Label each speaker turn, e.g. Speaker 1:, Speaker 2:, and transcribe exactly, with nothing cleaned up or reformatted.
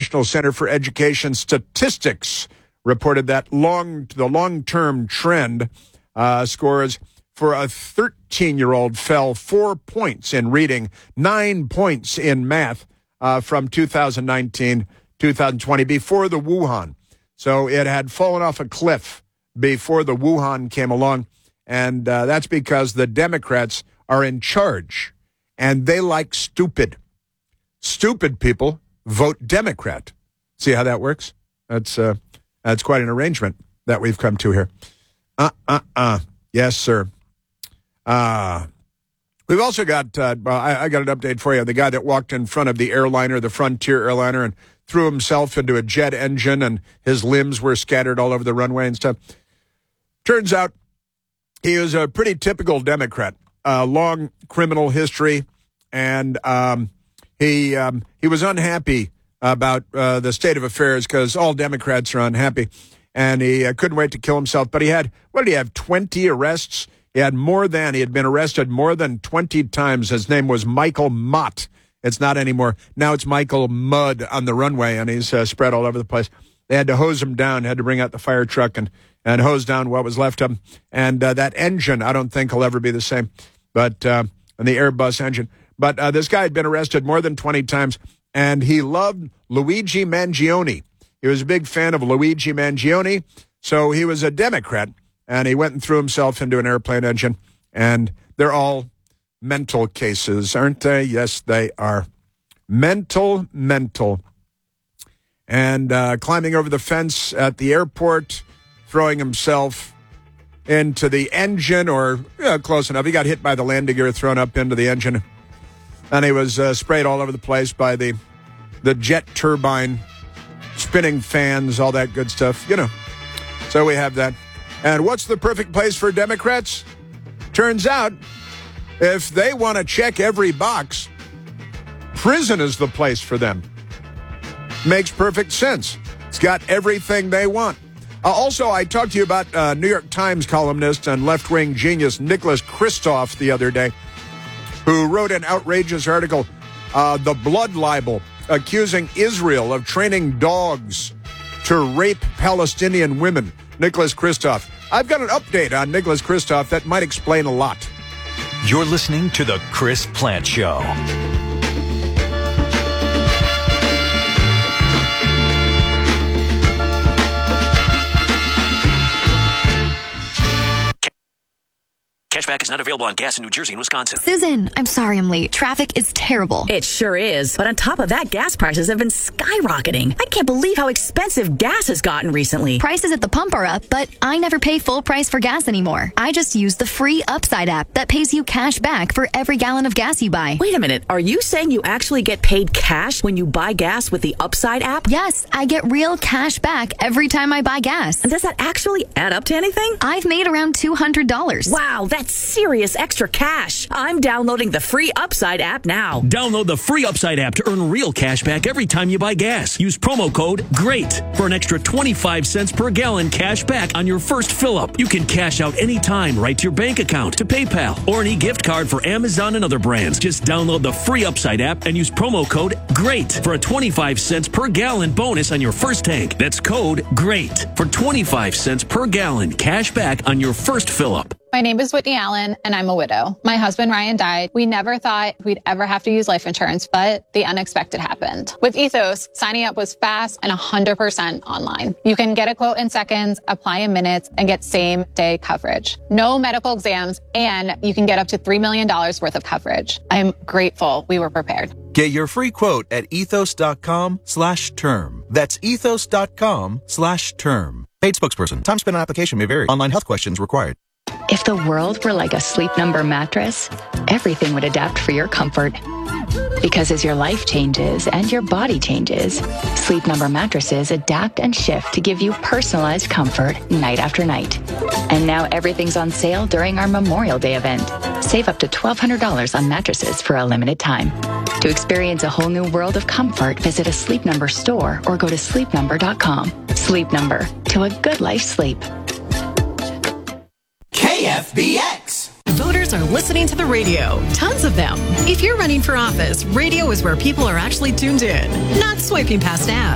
Speaker 1: National Center for Education Statistics reported that long the long-term trend uh, scores for a thirteen-year-old fell four points in reading, nine points in math uh, from two thousand nineteen, two thousand twenty, before the Wuhan. So it had fallen off a cliff before the Wuhan came along, and uh, that's because the Democrats are in charge, and they like stupid. Stupid people vote Democrat. See how that works? That's uh, that's quite an arrangement that we've come to here. Uh, uh, uh. Yes, sir. Uh, we've also got, uh, I, I got an update for you. The guy that walked in front of the airliner, the Frontier airliner, and threw himself into a jet engine, and his limbs were scattered all over the runway and stuff. Turns out he was a pretty typical Democrat, uh, long criminal history, and um, he um, he was unhappy about uh, the state of affairs because all Democrats are unhappy, and he uh, couldn't wait to kill himself. But he had, what did he have, twenty arrests? He had more than, he had been arrested more than twenty times. His name was Michael Mott. It's not anymore. Now it's Michael Mudd on the runway, and he's uh, spread all over the place. They had to hose him down, had to bring out the fire truck and, and hose down what was left of him. And uh, that engine, I don't think will ever be the same, but uh, and the Airbus engine. But uh, this guy had been arrested more than twenty times, and he loved Luigi Mangione. He was a big fan of Luigi Mangione, so he was a Democrat, and he went and threw himself into an airplane engine, and they're all mental cases, aren't they? Yes, they are. Mental, mental. And uh, climbing over the fence at the airport, throwing himself into the engine, or yeah, close enough. He got hit by the landing gear, thrown up into the engine, and he was uh, sprayed all over the place by the the jet turbine, spinning fans, all that good stuff, you know. So we have that. And what's the perfect place for Democrats? Turns out, if they want to check every box, prison is the place for them. Makes perfect sense. It's got everything they want. Uh, also, I talked to you about uh, New York Times columnist and left-wing genius Nicholas Kristof the other day, who wrote an outrageous article, uh, The Blood Libel, accusing Israel of training dogs to rape Palestinian women. Nicholas Kristof. I've got an update on Nicholas Kristof that might explain a lot.
Speaker 2: You're listening to The Chris Plante Show.
Speaker 3: Cashback is not available on gas in New Jersey and Wisconsin.
Speaker 4: Susan, I'm sorry I'm late. Traffic is terrible.
Speaker 5: It sure is. But on top of that, gas prices have been skyrocketing. I can't believe how expensive gas has gotten recently.
Speaker 4: Prices at the pump are up, but I never pay full price for gas anymore. I just use the free Upside app that pays you cash back for every gallon of gas you buy.
Speaker 5: Wait a minute. Are you saying you actually get paid cash when you buy gas with the Upside app?
Speaker 4: Yes, I get real cash back every time I buy gas.
Speaker 5: And does that actually add up to anything?
Speaker 4: I've made around two hundred dollars.
Speaker 5: Wow, that's serious extra cash. I'm downloading the free Upside app now.
Speaker 6: Download the free Upside app to earn real cash back every time you buy gas. Use promo code GREAT for an extra twenty-five cents per gallon cash back on your first fill-up. You can cash out anytime right to your bank account, to PayPal, or any gift card for Amazon and other brands. Just download the free Upside app and use promo code GREAT for a twenty-five cents per gallon bonus on your first tank. That's code GREAT for twenty-five cents per gallon cash back on your first fill-up.
Speaker 7: My name is Whitney Allen, and I'm a widow. My husband, Ryan, died. We never thought we'd ever have to use life insurance, but the unexpected happened. With Ethos, signing up was fast and one hundred percent online. You can get a quote in seconds, apply in minutes, and get same-day coverage. No medical exams, and you can get up to three million dollars worth of coverage. I'm grateful we were prepared.
Speaker 8: Get your free quote at ethos.com slash term. That's ethos.com slash term. Paid spokesperson. Time spent on application may vary. Online health questions required.
Speaker 9: If the world were like a Sleep Number mattress, everything would adapt for your comfort. Because as your life changes and your body changes, Sleep Number mattresses adapt and shift to give you personalized comfort night after night. And now everything's on sale during our Memorial Day event. Save up to twelve hundred dollars on mattresses for a limited time. To experience a whole new world of comfort, visit a Sleep Number store or go to sleep number dot com. Sleep Number, to a good life sleep.
Speaker 10: K F B X.
Speaker 11: Voters are listening to the radio. Tons of them. If you're running for office, radio is where people are actually tuned in, not swiping past ads.